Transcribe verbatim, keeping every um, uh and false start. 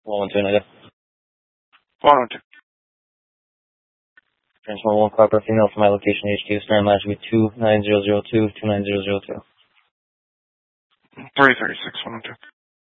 one one two, negative. one one two. Transfer one copper female from my location H Q. Stand line should be two nine zero zero two, two nine zero zero two. three thirty-six, one one two.